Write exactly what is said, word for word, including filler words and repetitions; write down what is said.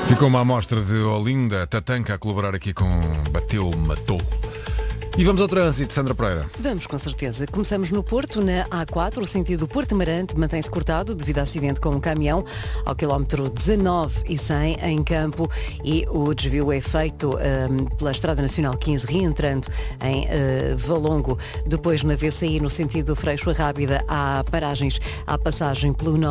Ficou uma amostra de Olinda, Tatanka a colaborar aqui com Bateu, Matou. E vamos ao trânsito, Sandra Pereira. Vamos, com certeza. Começamos no Porto, na A quatro, o sentido Porto Marante mantém-se cortado devido a acidente com um caminhão ao quilómetro dezanove e cem em Campo, e o desvio é feito um, pela Estrada Nacional quinze, reentrando em uh, Valongo. Depois, na V C I, no sentido Freixo a Rábida, há paragens à passagem pelo